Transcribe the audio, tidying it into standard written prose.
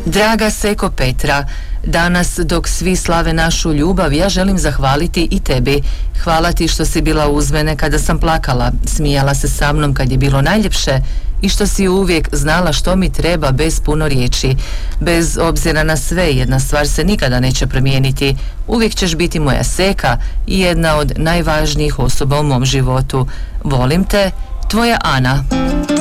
Draga Seko Petra, danas dok svi slave našu ljubav, ja želim zahvaliti i tebi. Hvala ti što si bila uz mene kada sam plakala, smijala se sa mnom kad je bilo najljepše i što si uvijek znala što mi treba bez puno riječi. Bez obzira na sve, jedna stvar se nikada neće promijeniti. Uvijek ćeš biti moja Seka i jedna od najvažnijih osoba u mom životu. Volim te, tvoja Ana.